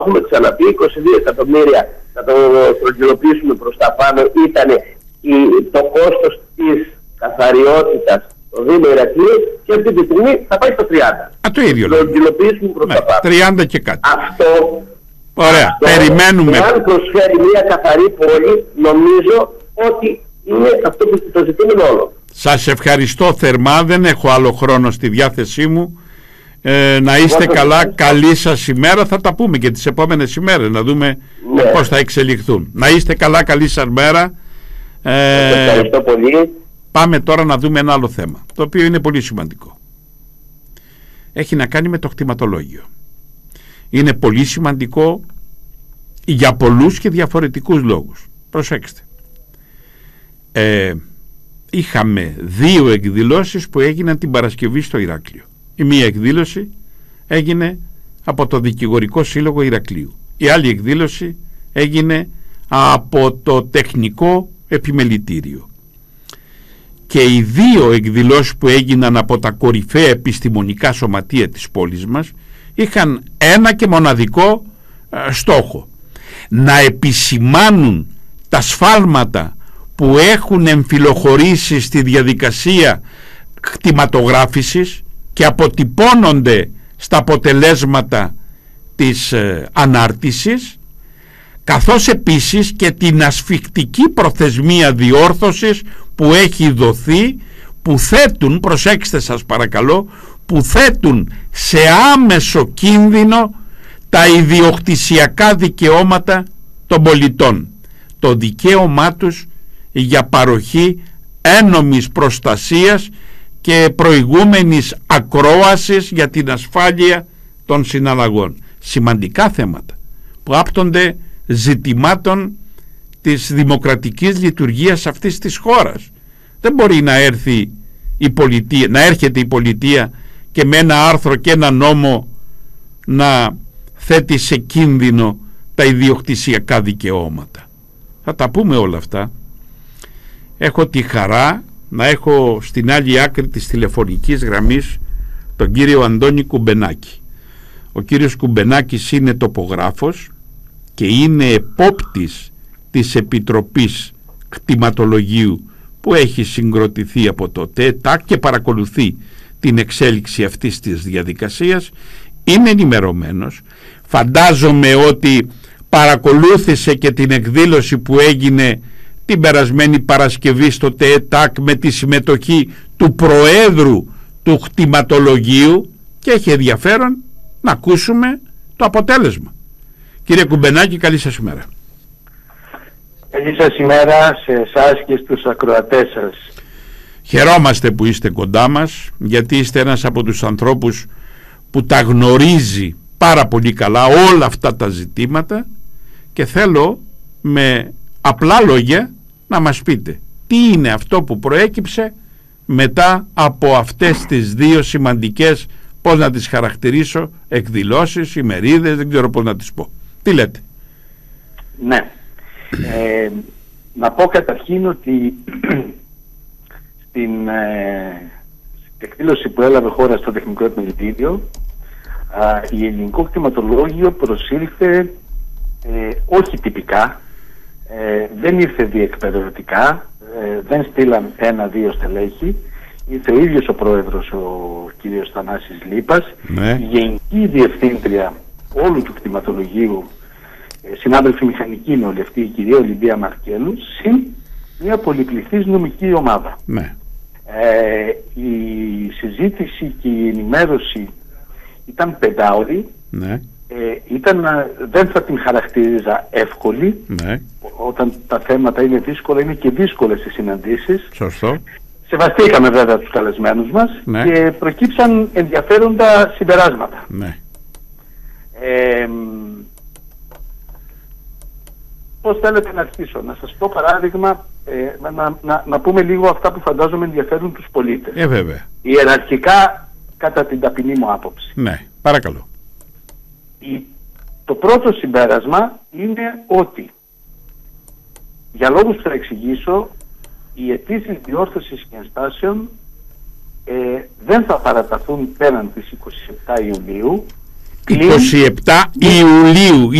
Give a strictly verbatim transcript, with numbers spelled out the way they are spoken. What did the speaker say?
έχουμε ξαναπεί, είκοσι δύο εκατομμύρια θα το στρογγυλοποιήσουμε προς τα πάνω, ήταν το κόστος της καθαριότητας το Δήμο Ηρακλείου, και αυτή τη στιγμή θα πάει στο τριάντα. Α, το ίδιο το στρογγυλοποιήσουμε προς ναι, τα πάνω. τριάντα και κάτι. Αυτό, ωραία, αυτό, περιμένουμε. Αν προσφέρει μια καθαρή πόλη, νομίζω ότι είναι αυτό που το ζητούμε όλο. Σας ευχαριστώ θερμά, δεν έχω άλλο χρόνο στη διάθεσή μου. Ε, να είστε Εγώ καλά, το... καλή σας ημέρα. Θα τα πούμε και τις επόμενες ημέρες, να δούμε ναι. πώς θα εξελιχθούν. Να είστε καλά, καλή σας μέρα. Ε, ευχαριστώ πολύ. Πάμε τώρα να δούμε ένα άλλο θέμα, το οποίο είναι πολύ σημαντικό. Έχει να κάνει με το κτηματολόγιο. Είναι πολύ σημαντικό για πολλούς και διαφορετικούς λόγους. Προσέξτε. Ε, είχαμε δύο εκδηλώσεις που έγιναν την Παρασκευή στο Ηράκλειο. Η μία εκδήλωση έγινε από το Δικηγορικό Σύλλογο Ηρακλείου. Η άλλη εκδήλωση έγινε από το Τεχνικό Επιμελητήριο. Και οι δύο εκδηλώσεις που έγιναν από τα κορυφαία επιστημονικά σωματεία της πόλης μας είχαν ένα και μοναδικό ε, στόχο: να επισημάνουν τα σφάλματα που έχουν εμφυλοχωρήσει στη διαδικασία κτηματογράφησης και αποτυπώνονται στα αποτελέσματα της ε, ανάρτησης, καθώς επίσης και την ασφικτική προθεσμία διόρθωσης που έχει δοθεί, που θέτουν, προσέξτε σας παρακαλώ, που θέτουν σε άμεσο κίνδυνο τα ιδιοκτησιακά δικαιώματα των πολιτών, το δικαίωμά τους για παροχή ένομης προστασίας και προηγούμενης ακρόασης για την ασφάλεια των συναλλαγών. Σημαντικά θέματα που άπτονται ζητημάτων της δημοκρατικής λειτουργίας αυτής της χώρας. Δεν μπορεί να έρθει η πολιτεία, να έρχεται η πολιτεία και με ένα άρθρο και ένα νόμο να θέτει σε κίνδυνο τα ιδιοκτησιακά δικαιώματα. Θα τα πούμε όλα αυτά. Έχω τη χαρά να έχω στην άλλη άκρη της τηλεφωνικής γραμμής τον κύριο Αντώνη Κουμπενάκη. Ο κύριος Κουμπενάκης είναι τοπογράφος και είναι επόπτης της Επιτροπής Κτηματολογίου που έχει συγκροτηθεί από το ΤΕΤΑΚ και παρακολουθεί την εξέλιξη αυτής της διαδικασίας. Είναι ενημερωμένος. Φαντάζομαι ότι παρακολούθησε και την εκδήλωση που έγινε την περασμένη Παρασκευή στο ΤΕΤΑΚ με τη συμμετοχή του Προέδρου του Κτηματολογίου και έχει ενδιαφέρον να ακούσουμε το αποτέλεσμα. Κύριε Κουμπενάκη, καλή σας ημέρα. Καλή σας ημέρα σε εσάς και στους ακροατές σας. Χαιρόμαστε που είστε κοντά μας, γιατί είστε ένας από τους ανθρώπους που τα γνωρίζει πάρα πολύ καλά όλα αυτά τα ζητήματα και θέλω με απλά λόγια να μας πείτε τι είναι αυτό που προέκυψε μετά από αυτές τις δύο σημαντικές, πώς να τις χαρακτηρίσω, εκδηλώσεις, ημερίδες, δεν ξέρω πώς να τις πω. Τι λέτε? Ναι. Ε, να πω καταρχήν ότι στην ε, εκδήλωση που έλαβε χώρα στο Τεχνικό Επιμελητήριο, η ελληνικό κτηματολόγιο προσήλθε ε, όχι τυπικά, ε, δεν ήρθε διεκπαιδευτικά, ε, δεν στείλαν ένα-δύο στελέχη. Ήρθε ο ίδιος ο πρόεδρος, ο κύριος Θανάσης Λίπας, ναι. η γενική διευθύντρια όλου του κτηματολογίου, ε, συνάδελφοι μηχανικοί είναι όλοι αυτοί, η κυρία Ολυμπία Μαρκέλου, συν μια πολυπληθής νομική ομάδα. Ναι. Ε, η συζήτηση και η ενημέρωση ήταν πεντάωρη. Ναι. Ε, ήταν, δεν θα την χαρακτηρίζα εύκολη. Ναι. Όταν τα θέματα είναι δύσκολα, είναι και δύσκολες οι συναντήσεις. Σωστό. Σεβαστήκαμε βέβαια τους καλεσμένους μας, ναι. και προκύψαν ενδιαφέροντα συμπεράσματα. Ναι. Ε, πώς θέλετε να αρχίσω? Να σας πω παράδειγμα, ε, να, να, να πούμε λίγο αυτά που φαντάζομαι ενδιαφέρουν τους πολίτες. Ε, βέβαια. Ιεραρχικά, κατά την ταπεινή μου άποψη. Ναι, παρακαλώ. Η, το πρώτο συμπέρασμα είναι ότι, για λόγους που θα εξηγήσω, οι αιτήσεις διόρθωσης και ενστάσεων ε, δεν θα παραταθούν πέραν της εικοστής επτάς Ιουνίου είκοσι επτά Ιουλίου